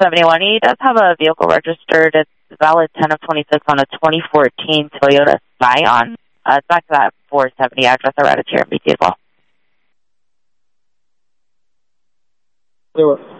471. He does have a vehicle registered. It's valid 10 of 26 on a 2014 Toyota Scion. It's back to that 470 address. I read it here in BT as well.